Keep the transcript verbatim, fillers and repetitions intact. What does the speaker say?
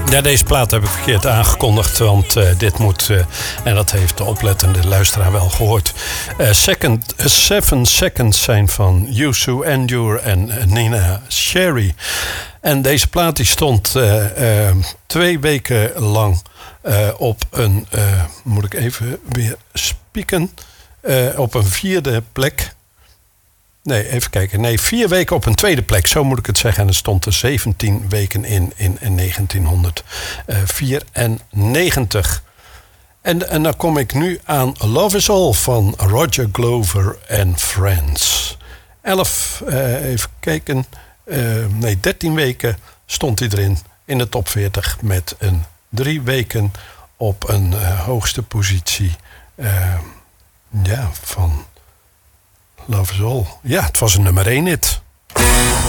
Ja, deze plaat heb ik verkeerd aangekondigd, want uh, dit moet, uh, en dat heeft de oplettende luisteraar wel gehoord. Uh, second, uh, seven Seconds zijn van Youssou N'Dour en uh, Nina Cherry. En deze plaat die stond uh, uh, twee weken lang uh, op een, uh, moet ik even weer spieken, uh, op een vierde plek. Nee, even kijken. Nee, vier weken op een tweede plek. Zo moet ik het zeggen. En er stond er zeventien weken in in, in negentienhonderdvierennegentig. En, en dan kom ik nu aan Love Is All van Roger Glover en Friends. Elf, uh, even kijken. Uh, nee, dertien weken stond hij erin in de top veertig. Met een drie weken op een uh, hoogste positie. Uh, ja, van... Love Is All. Ja, het was een nummer één hit.